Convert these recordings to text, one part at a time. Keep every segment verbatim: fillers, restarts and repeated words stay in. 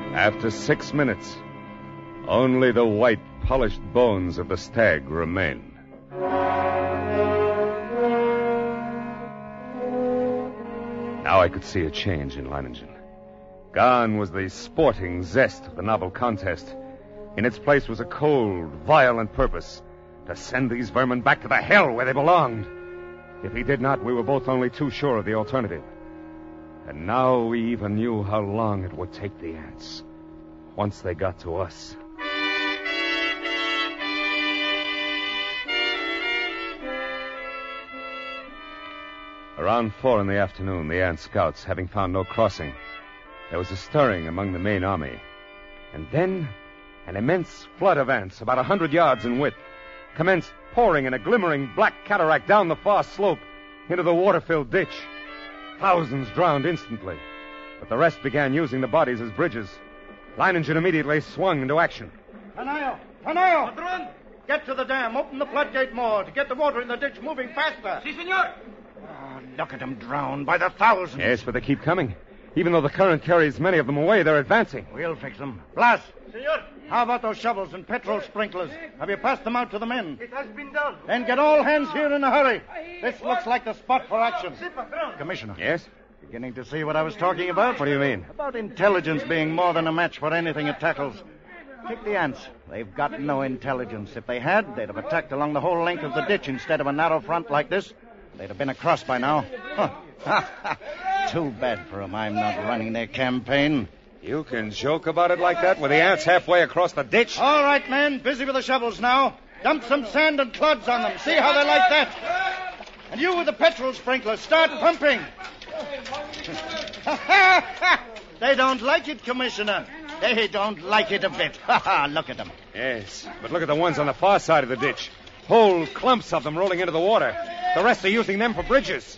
After six minutes, only the white, polished bones of the stag remained. Now I could see a change in Leiningen. Gone was the sporting zest of the novel contest. In its place was a cold, violent purpose to send these vermin back to the hell where they belonged. If he did not, we were both only too sure of the alternative. And now we even knew how long it would take the ants once they got to us. Around four in the afternoon, the ant scouts, having found no crossing, there was a stirring among the main army. And then an immense flood of ants, about a hundred yards in width, commenced pouring in a glimmering black cataract down the far slope into the water-filled ditch. Thousands drowned instantly, but the rest began using the bodies as bridges. Leiningen immediately swung into action. Tanayo! Tanayo! Patron! Get to the dam. Open the floodgate more to get the water in the ditch moving faster. Si, senor. Oh, look at them drowned by the thousands. Yes, but they keep coming. Even though the current carries many of them away, they're advancing. We'll fix them. Blas! Senor. How about those shovels and petrol sprinklers? Have you passed them out to the men? It has been done. Then get all hands here in a hurry. This looks like the spot for action. Commissioner. Yes? Beginning to see what I was talking about? What do you mean? About intelligence being more than a match for anything it tackles. Take the ants. They've got no intelligence. If they had, they'd have attacked along the whole length of the ditch instead of a narrow front like this. They'd have been across by now. Huh. Too bad for them I'm not running their campaign. You can joke about it like that with the ants halfway across the ditch? All right, men. Busy with the shovels now. Dump some sand and clods on them. See how they like that. And you with the petrol sprinklers, start pumping. They don't like it, Commissioner. They don't like it a bit. Look at them. Yes, but look at the ones on the far side of the ditch. Whole clumps of them rolling into the water. The rest are using them for bridges.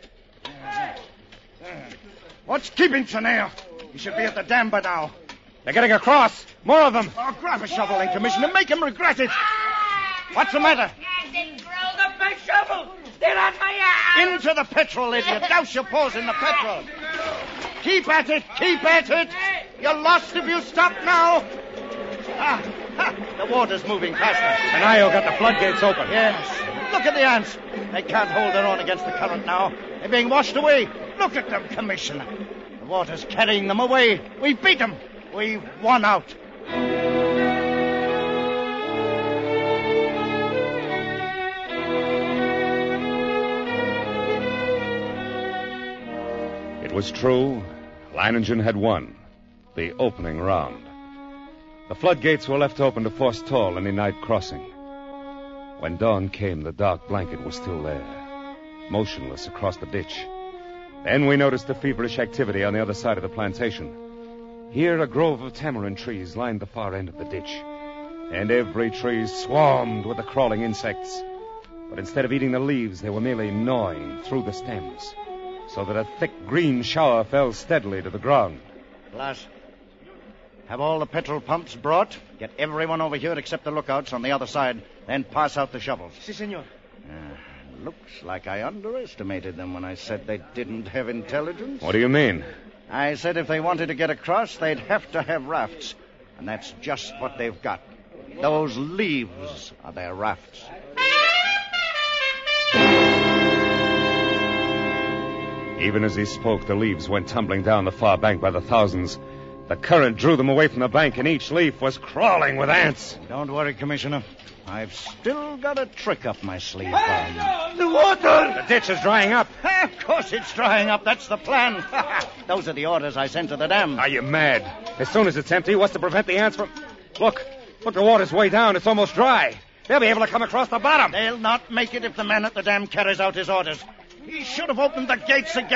What's keeping Tanayo? He should be at the dam by now. They're getting across. More of them. Oh, grab a shovel in, Commissioner. Make him regret it. What's the matter? They rolled up my shovel. They're on my arm. Into the petrol, idiot. Douse your paws in the petrol. Keep at it. Keep at it. You're lost if you stop now. Ah, ha, the water's moving faster. Tanayo got the floodgates open. Yes. Look at the ants. They can't hold their own against the current now. They're being washed away. Look at them, Commissioner. The water's carrying them away. We've beat them. We've won out. It was true. Leiningen had won the opening round. The floodgates were left open to forestall any night crossing. When dawn came, the dark blanket was still there, motionless across the ditch. Then we noticed the feverish activity on the other side of the plantation. Here, a grove of tamarind trees lined the far end of the ditch, and every tree swarmed with the crawling insects. But instead of eating the leaves, they were merely gnawing through the stems, so that a thick green shower fell steadily to the ground. Blas, have all the petrol pumps brought? Get everyone over here except the lookouts on the other side, then pass out the shovels. Si, senor. Uh, looks like I underestimated them when I said they didn't have intelligence. What do you mean? I said if they wanted to get across, they'd have to have rafts. And that's just what they've got. Those leaves are their rafts. Even as he spoke, the leaves went tumbling down the far bank by the thousands. The current drew them away from the bank, and each leaf was crawling with ants. Don't worry, Commissioner. I've still got a trick up my sleeve. Um, The water! The ditch is drying up. of course it's drying up. That's the plan. Those are the orders I sent to the dam. Are you mad? As soon as it's empty, what's to prevent the ants from... Look, look, the water's way down. It's almost dry. They'll be able to come across the bottom. They'll not make it if the man at the dam carries out his orders. He should have opened the gates again.